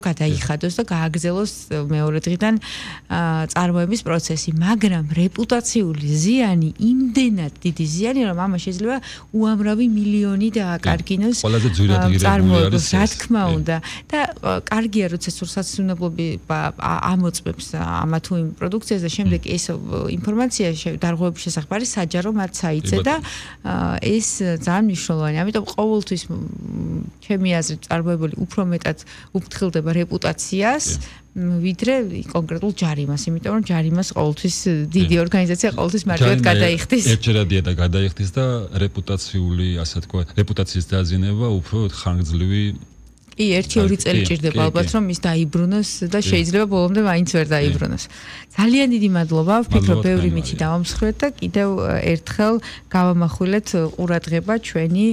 გადაიხადოს და გააგრძელოს მეორე დღიდან წარმოების პროცესი, მაგრამ რეპუტაციული ზიანი იმდენად დიდი ზიანი, რომ ამას შეიძლება უამრავი მილიონი დააკარგინოს წარმოებას, რა თქმა უნდა. და კარგია, როცა საცნობლობა ამოწმებს ამა თუ იმ პროდუქციას და შემდეგ ეს ინფორმაცია დარღვევების შესახებ არის საჯარო მათ საიტზე და ეს ძალიან მნიშვნელოვანია. ამიტომ ყოველთვის ჩემი აზრით წარმოებული უფრო მეტად უფრთხილდება რეპუტაციას ვიდრე კონკრეტულ ჯარიმას, იმიტომ რომ ჯარიმას ყოველთვის დიდი ორგანიზაცია ყოველთვის მარტივად გადაიხდის. ერთჯერადია და გადაიხდის და რეპუტაციული, ასე თქვა, რეპუტაციის დაზიანება უფრო ხანგრძლივი კი, 1-2 წელი ჭირდება ალბათ რომ ის დაიბრუნოს და შეიძლება ბოლომდე მაინც ვერ დაიბრუნოს. ძალიან დიდი მადლობა, ვფიქრობ ბევრი მითი დავამსხვრეთ და კიდევ ერთხელ გავამახვილეთ ყურადღება ჩვენი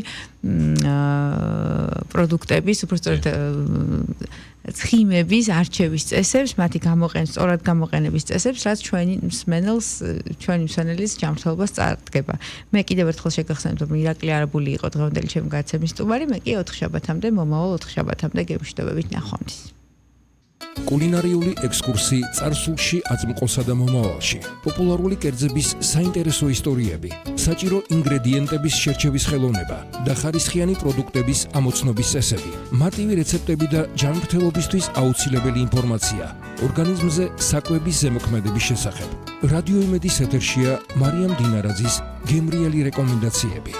პროდუქტების, უბრალოდ ცხიმების არჩევის წესებს, მათი სწორად გამოყენების წესებს, რაც ჩვენი მსმენელის ჯანმრთელობას წარდგება. მე კიდევ ერთხელ შეგახსენებთ, რომ ირაკლი არაბული იყო დღევანდელი ჩემი გაცემის სტუმარი, მე კი 4 შაბათამდე, მომავალ 4 შაბათამდე გემშვიდობებით ნახვამდის. კულინარიული ექსკურსი წარსულში, აწმყოსა და მომავალში. პოპულარული კერძების საინტერესო ისტორიები, საჭირო ინგრედიენტების შერჩევის ხელოვნება და ხარისხიანი პროდუქტების ამოცნობის წესები. მარტივი რეცეპტები და ჯანმრთელობისთვის აუცილებელი ინფორმაცია. ორგანიზმზე საკვების ზემოქმედების შესახებ. რადიო იმედის ეთერშია მარიამ დინარაძის გემრიელი რეკომენდაციები.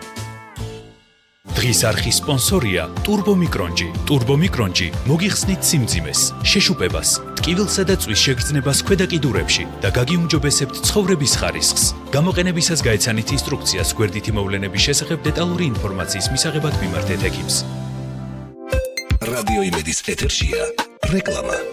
დღის არხის სპონსორია ტურბომიკრონჯი. ტურბომიკრონჯი მოგიხსნით სიმძიმეს, შეშუპებას, ტკივილსა და წვის შეგრძნებას ქვედა კიდურებში და გაგიუმჯობესებთ ცხოვრების ხარისხს. გამოყენებისას გაეცანით ინსტრუქციას გვერდითი მოვლენების შესახებ დეტალური ინფორმაციის მისაღებად მიმართეთ ექიმს. რადიო იმედის ეთერშია რეკლამა.